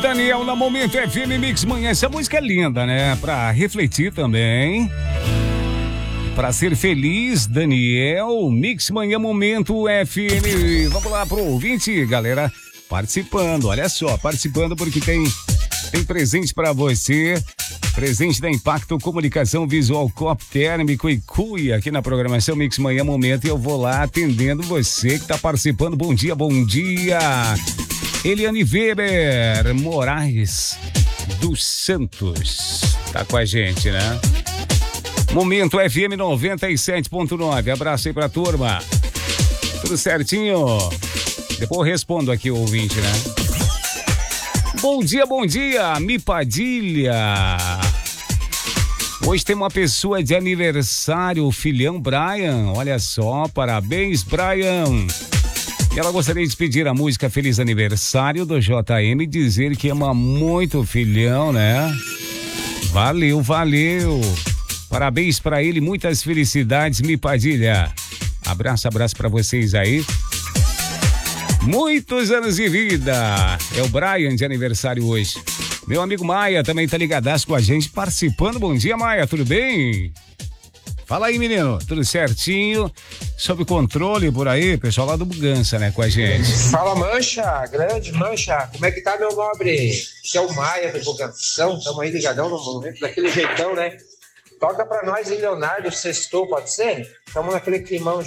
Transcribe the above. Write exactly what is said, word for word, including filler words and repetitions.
Daniel na Momento F M Mix Manhã. Essa música é linda, né? Pra refletir também. Pra ser feliz, Daniel. Mix Manhã Momento F M. Vamos lá pro ouvinte, galera. Participando, olha só, participando porque tem, tem presente pra você. Presente da Impacto Comunicação Visual, Copo Térmico e Cuia aqui na programação Mix Manhã Momento. E eu vou lá atendendo você que tá participando. Bom dia, bom dia. Eliane Weber Moraes dos Santos tá com a gente, né? Momento F M noventa e sete ponto nove. Abraço aí pra turma. Tudo certinho? Depois eu respondo aqui o ouvinte, né? Bom dia, bom dia, Mi Padilha. Hoje tem uma pessoa de aniversário, o filhão Brian. Olha só, parabéns, Brian. E ela gostaria de pedir a música Feliz Aniversário do J M e dizer que ama muito o filhão, né? Valeu, valeu. Parabéns pra ele, muitas felicidades, Mi Padilha. Abraço, abraço pra vocês aí. Muitos anos de vida. É o Brian de aniversário hoje. Meu amigo Maia também tá ligadaço com a gente, participando. Bom dia, Maia, tudo bem? Fala aí, menino, tudo certinho? Sob controle por aí, pessoal lá do Bugança, né, com a gente. Fala, Mancha, grande Mancha, como é que tá, meu nobre? Esse é o Maia do Buganção, estamos aí ligadão no momento, daquele jeitão, né? Toca pra nós, hein, Leonardo, sextou, pode ser? Estamos naquele climão